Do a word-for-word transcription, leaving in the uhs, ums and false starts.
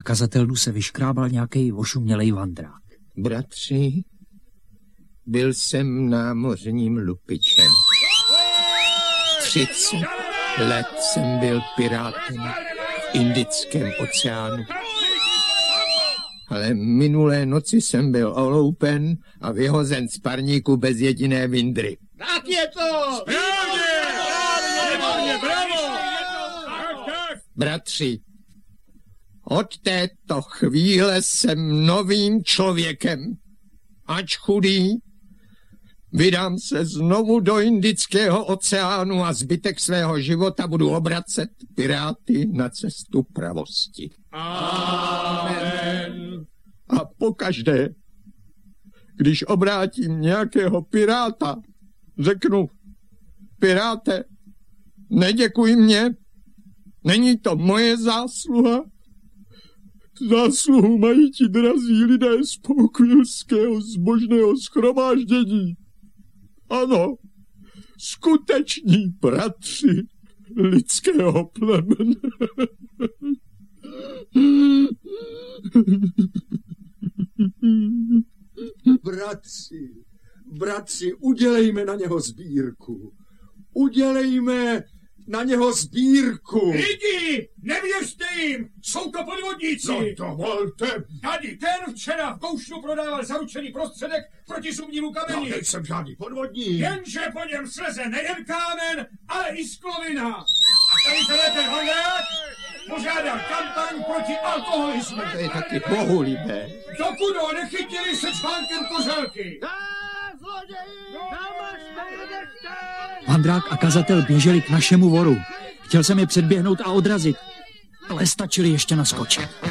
kazatelnu se vyškrábal nějaký ošumělej vandrák. Bratři, byl jsem námořním lupičem. Třicet let jsem byl pirátem v Indickém oceánu. Ale minulé noci jsem byl oloupen a vyhozen z parníku bez jediné vindry. Tak je to! Správně! Správně, bravo! Bratři, od této chvíle jsem novým člověkem. Ač chudý, vydám se znovu do Indického oceánu a zbytek svého života budu obracet piráty na cestu pravosti. Amen. A pokaždé, když obrátím nějakého piráta, řeknu: piráte, neděkuj mě, není to moje zásluha. Zásluhu mají ti drazí lidé z Poukvilského zbožného shromáždění. Ano, skuteční bratři lidského plemene. Bratři, bratři, udělejme na něho sbírku. Udělejme na něho sbírku. Lidi, nevěřte jim, jsou to podvodníci. No dovolte. Tady ten včera v Koušnu prodával zaručený prostředek proti zubnímu kameni. Já nejsem žádný podvodník. Jenže po něm sleze nejen kámen, ale i sklovina. A tady tenhle ten vandrák požádal kampaň proti alkoholismu. To je taky bohulibé. Dokud ho nechytili se článkem kořelky. Vandrák a kazatel běželi k našemu voru. Chtěl jsem je předběhnout a odrazit, ale stačili ještě naskočit.